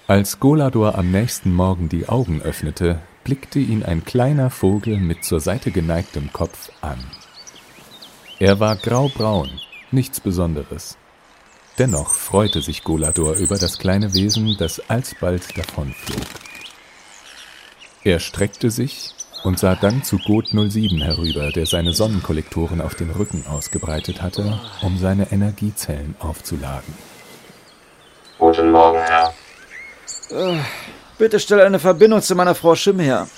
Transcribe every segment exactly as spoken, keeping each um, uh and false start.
Als Golador am nächsten Morgen die Augen öffnete, blickte ihn ein kleiner Vogel mit zur Seite geneigtem Kopf an. Er war graubraun, nichts Besonderes. Dennoch freute sich Golador über das kleine Wesen, das alsbald davonflog. Er streckte sich und sah dann zu Got null sieben herüber, der seine Sonnenkollektoren auf dem Rücken ausgebreitet hatte, um seine Energiezellen aufzuladen. Guten Morgen, Herr. Äh, bitte stell eine Verbindung zu meiner Frau Schimm her.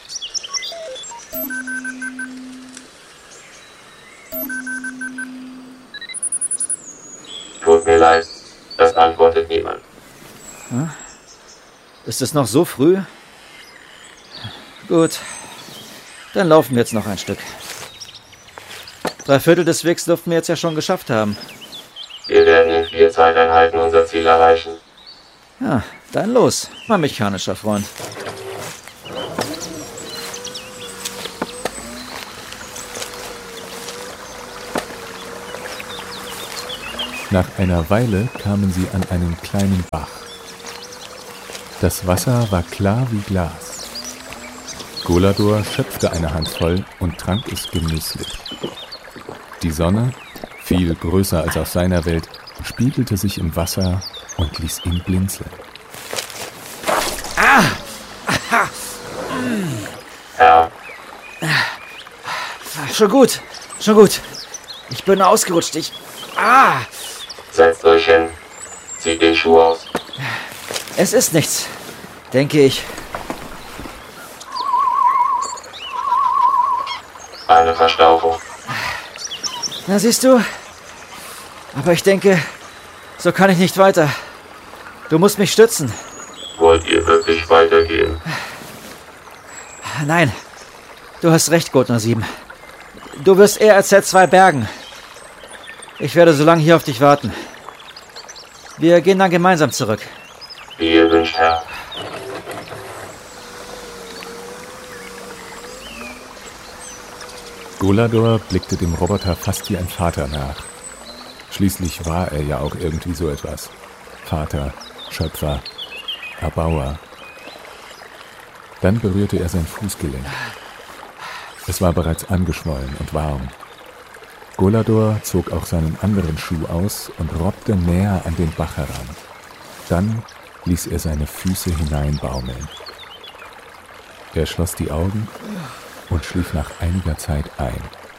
Tut mir leid, das antwortet niemand. Hm? Ist es noch so früh? Gut, dann laufen wir jetzt noch ein Stück. Drei Viertel des Wegs dürften wir jetzt ja schon geschafft haben. Wir werden in vier Zeiteinheiten unser Ziel erreichen. Ja, dann los, mein mechanischer Freund. Nach einer Weile kamen sie an einen kleinen Bach. Das Wasser war klar wie Glas. Golador schöpfte eine Handvoll und trank es genüsslich. Die Sonne, viel größer als auf seiner Welt, spiegelte sich im Wasser und ließ ihn blinzeln. Ah! Aha! Ja. Schon gut, schon gut. Ich bin ausgerutscht. Ich... Ah! Setzt euch hin. Zieht den Schuh aus. Es ist nichts, denke ich. Eine Verstauchung. Na, siehst du? Aber ich denke, so kann ich nicht weiter. Du musst mich stützen. Wollt ihr wirklich weitergehen? Nein, du hast recht, Got null sieben. Du wirst eher als Z zwei bergen. Ich werde so lange hier auf dich warten. Wir gehen dann gemeinsam zurück. Wie ihr wünscht, Herr. Golador blickte dem Roboter fast wie ein Vater nach. Schließlich war er ja auch irgendwie so etwas. Vater, Schöpfer, Erbauer. Dann berührte er sein Fußgelenk. Es war bereits angeschwollen und warm. Golador zog auch seinen anderen Schuh aus und robbte näher an den Bach heran. Dann ließ er seine Füße hineinbaumeln. Er schloss die Augen und schlief nach einiger Zeit ein.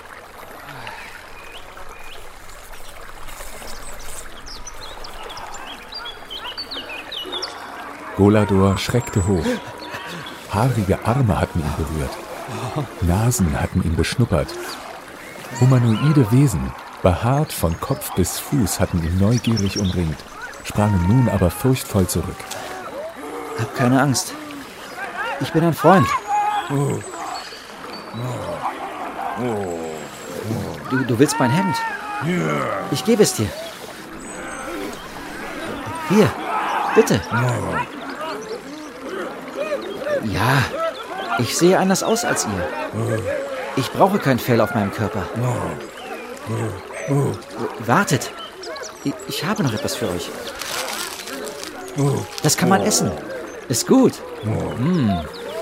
Golador schreckte hoch. Haarige Arme hatten ihn berührt. Nasen hatten ihn beschnuppert. Humanoide Wesen, behaart von Kopf bis Fuß, hatten ihn neugierig umringt, sprangen nun aber furchtvoll zurück. Hab keine Angst. Ich bin ein Freund. Du, du willst mein Hemd? Ich gebe es dir. Hier, bitte. Ja, ich sehe anders aus als ihr. Ich brauche kein Fell auf meinem Körper. Wartet. Ich, ich habe noch etwas für euch. Das kann man essen. Ist gut. Mm.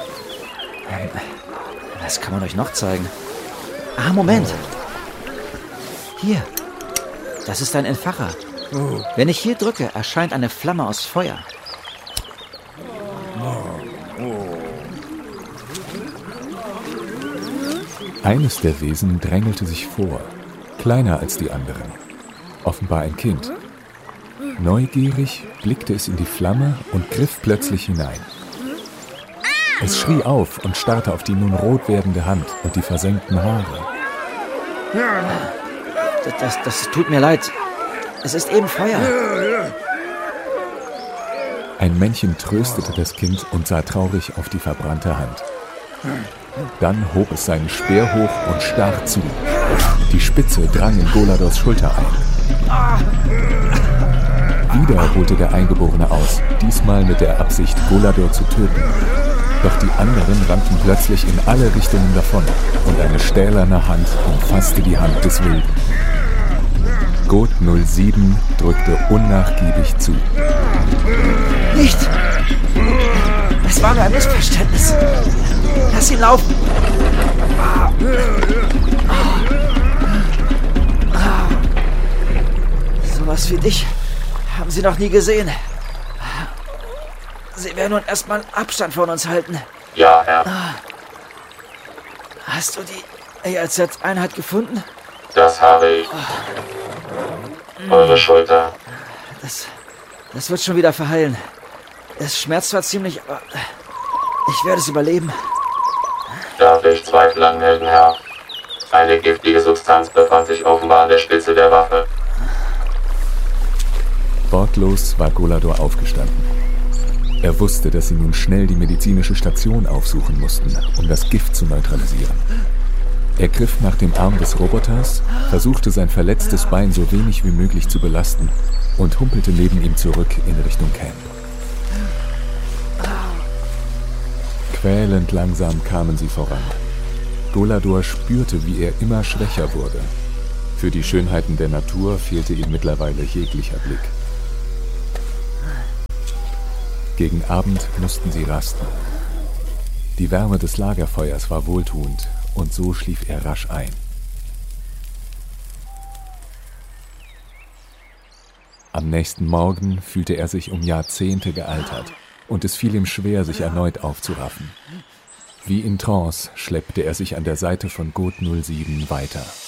Was kann man euch noch zeigen? Ah, Moment. Hier. Das ist ein Entfacher. Wenn ich hier drücke, erscheint eine Flamme aus Feuer. Eines der Wesen drängelte sich vor, kleiner als die anderen. Offenbar ein Kind. Neugierig blickte es in die Flamme und griff plötzlich hinein. Es schrie auf und starrte auf die nun rot werdende Hand und die versenkten Haare. Das, das, das tut mir leid. Es ist eben Feuer. Ein Männchen tröstete das Kind und sah traurig auf die verbrannte Hand. Dann hob es seinen Speer hoch und stach zu. Die Spitze drang in Goladors Schulter ein. Wieder holte der Eingeborene aus, diesmal mit der Absicht, Golador zu töten. Doch die anderen rannten plötzlich in alle Richtungen davon und eine stählerne Hand umfasste die Hand des Wilden. Got null sieben drückte unnachgiebig zu. Nicht! Es war nur ein Missverständnis. Lass ihn laufen. Sowas wie dich haben sie noch nie gesehen. Sie werden nun erstmal Abstand von uns halten. Ja, Herr. Hast du die A R Z-Einheit gefunden? Das habe ich. Eure Schulter. Das, das wird schon wieder verheilen. Es schmerzt zwar ziemlich, aber ich werde es überleben. Darf ich Zweifel anmelden, Herr? Eine giftige Substanz befand sich offenbar an der Spitze der Waffe. Wortlos war Golador aufgestanden. Er wusste, dass sie nun schnell die medizinische Station aufsuchen mussten, um das Gift zu neutralisieren. Er griff nach dem Arm des Roboters, versuchte sein verletztes Bein so wenig wie möglich zu belasten und humpelte neben ihm zurück in Richtung Camp. Quälend langsam kamen sie voran. Golador spürte, wie er immer schwächer wurde. Für die Schönheiten der Natur fehlte ihm mittlerweile jeglicher Blick. Gegen Abend mussten sie rasten. Die Wärme des Lagerfeuers war wohltuend und so schlief er rasch ein. Am nächsten Morgen fühlte er sich um Jahrzehnte gealtert und es fiel ihm schwer, sich erneut aufzuraffen. Wie in Trance schleppte er sich an der Seite von Gott null sieben weiter.